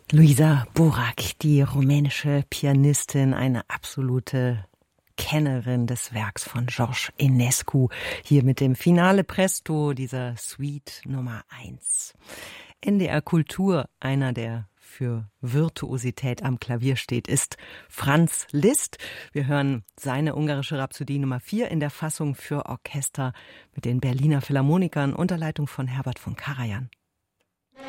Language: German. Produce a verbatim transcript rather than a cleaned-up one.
Luisa Borac, die rumänische Pianistin, eine absolute Kennerin des Werks von George Enescu, hier mit dem Finale Presto dieser Suite Nummer eins. N D R Kultur, einer der für Virtuosität am Klavier steht, ist Franz Liszt. Wir hören seine ungarische Rhapsodie Nummer vier in der Fassung für Orchester mit den Berliner Philharmonikern unter Leitung von Herbert von Karajan.